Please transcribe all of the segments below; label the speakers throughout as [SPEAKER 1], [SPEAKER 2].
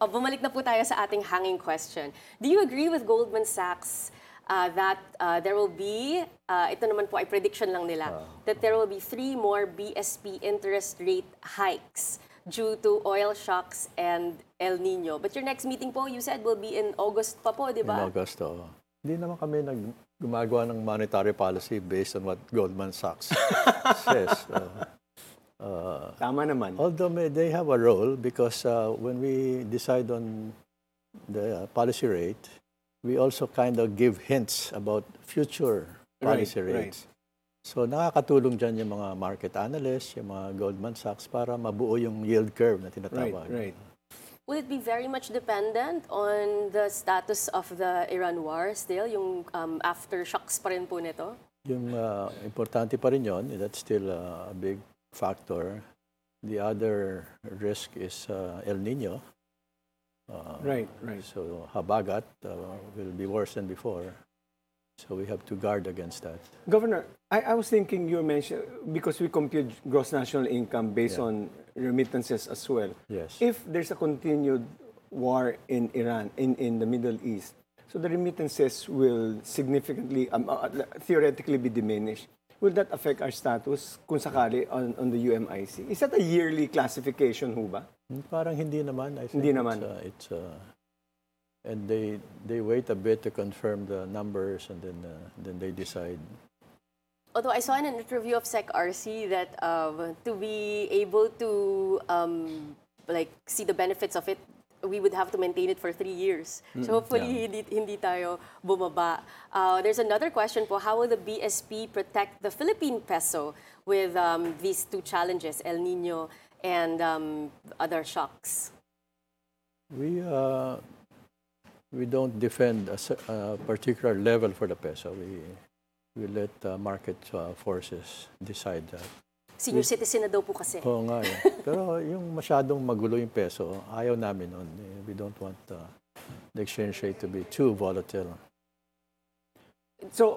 [SPEAKER 1] bumalik na po tayo sa ating hanging question. Do you agree with Goldman Sachs that there will be, ito naman po ay prediction lang nila, that there will be 3 more BSP interest rate hikes due to oil shocks and El Nino? But your next meeting po, you said, will be in August pa po, di ba?
[SPEAKER 2] In August, oo. Hindi naman kami gumagawa ng monetary policy based on what Goldman Sachs says.
[SPEAKER 3] Tama naman.
[SPEAKER 2] Although they have a role because when we decide on the policy rate, we also kind of give hints about future policy rates. So nakakatulong dyan yung mga market analysts, yung mga Goldman Sachs para mabuo yung yield curve na tinatawag.
[SPEAKER 3] Right.
[SPEAKER 1] Will it be very much dependent on the status of the Iran war still? Yung aftershocks pa rin po nito?
[SPEAKER 2] Yung importante pa rin yun, that's still a big factor. The other risk is El Nino.
[SPEAKER 3] Right.
[SPEAKER 2] So habagat will be worse than before. So we have to guard against that.
[SPEAKER 3] Governor, I was thinking you mentioned, because we compute gross national income based on remittances as well.
[SPEAKER 2] Yes.
[SPEAKER 3] If there's a continued war in Iran, in the Middle East, so the remittances will significantly, theoretically be diminished. Will that affect our status kung sakali on the UMIC? Is that a yearly classification ho ba?
[SPEAKER 2] Parang hindi naman. I think
[SPEAKER 3] Hindi naman.
[SPEAKER 2] It's and they wait a bit to confirm the numbers and then they decide.
[SPEAKER 1] Although I saw in an interview of Sec RC that to be able to see the benefits of it, we would have to maintain it for 3 years. So hopefully hindi tayo bumaba. There's another question po, how will the BSP protect the Philippine peso with these 2 challenges, El Nino and other shocks?
[SPEAKER 2] We don't defend a particular level for the peso. We let market forces decide that.
[SPEAKER 1] Senior citizen na daw po kasi.
[SPEAKER 2] Oo nga eh. Pero yung masyadong magulo yung peso, ayaw namin nun. We don't want the exchange rate to be too volatile.
[SPEAKER 3] So,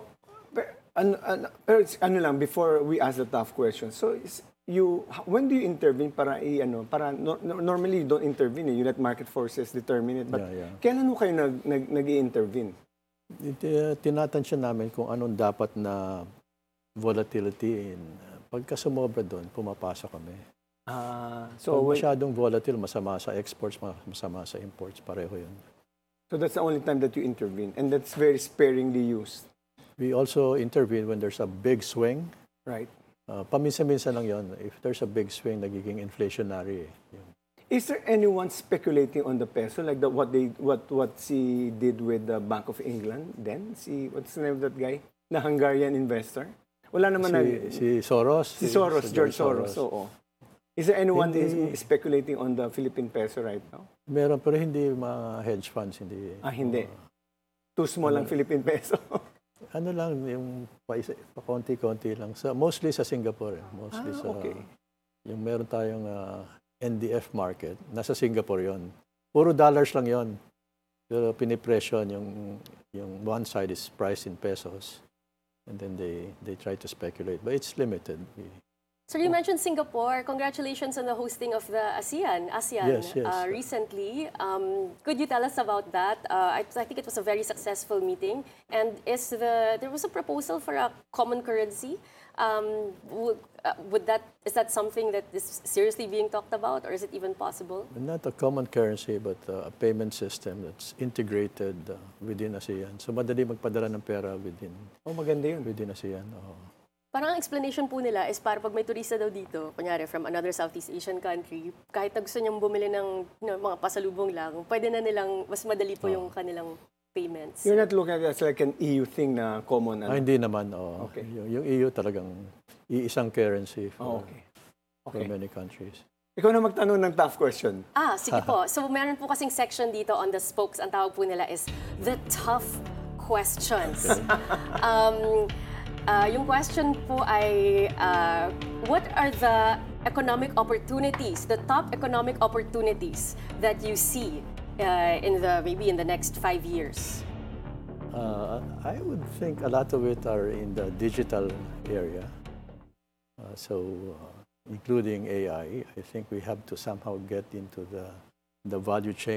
[SPEAKER 3] ano lang, before we ask the tough question, so when do you intervene para normally you don't intervene, you let market forces determine it, but kailan kayo nag-i-intervene?
[SPEAKER 2] Tinatansya namin kung anong dapat na volatility. Pagka sumobra doon, pumapasok kami.
[SPEAKER 3] So
[SPEAKER 2] pag masyadong volatile, masama sa exports, masama sa imports, pareho yun.
[SPEAKER 3] So that's the only time that you intervene, and that's very sparingly used.
[SPEAKER 2] We also intervene when there's a big swing.
[SPEAKER 3] Right.
[SPEAKER 2] Paminsan-minsan lang yun. If there's a big swing, nagiging inflationary.
[SPEAKER 3] Is there anyone speculating on the peso like what she did with the Bank of England then? What's the name of that guy? Na Hungarian investor? Wala naman
[SPEAKER 2] si Soros.
[SPEAKER 3] Si Soros, George Soros. Oo. Is there anyone speculating on the Philippine peso right now?
[SPEAKER 2] Meron, pero hindi mga hedge funds. Hindi.
[SPEAKER 3] Hindi. Too small ang Philippine peso.
[SPEAKER 2] Ano lang, yung pakonti-konti lang. Mostly sa Singapore. Mostly yung meron tayong NDF market. Nasa Singapore yon. Puro dollars lang yon. Pero pinipresyon yung one side is priced in pesos. And then they try to speculate. But it's limited.
[SPEAKER 1] So you mentioned Singapore. Congratulations on the hosting of the ASEAN
[SPEAKER 2] yes.
[SPEAKER 1] Recently. Could you tell us about that? I think it was a very successful meeting. And there was a proposal for a common currency. Is that something that is seriously being talked about, or is it even possible?
[SPEAKER 2] Not a common currency, but a payment system that's integrated within ASEAN. So madali magpadala ng pera within.
[SPEAKER 3] Maganda yun.
[SPEAKER 2] Within ASEAN.
[SPEAKER 1] Parang ang explanation po nila is para pag may turista daw dito, kunyari from another Southeast Asian country, kahit na gusto niyang bumili ng mga pasalubong lang, pwede na nilang, mas madali po yung kanilang payments.
[SPEAKER 3] You're not looking at it as like an EU thing na common?
[SPEAKER 2] Hindi naman.
[SPEAKER 3] Okay.
[SPEAKER 2] Yung EU talagang iisang currency for many countries.
[SPEAKER 3] Ikaw na magtanong ng tough question.
[SPEAKER 1] Sige po. So meron po kasing section dito on the spokes. Ang tawag po nila is the tough questions. Yung question po ay, what are the economic opportunities, the top economic opportunities that you see maybe in the next 5 years?
[SPEAKER 2] I would think a lot of it are in the digital area. Including AI, I think we have to somehow get into the value chain.